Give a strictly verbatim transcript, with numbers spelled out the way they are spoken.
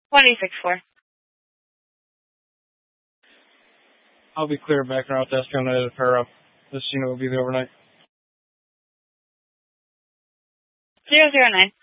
one eight six four. I'll be clear background desk on the her up. This unit will be the overnight. Zero zero nine.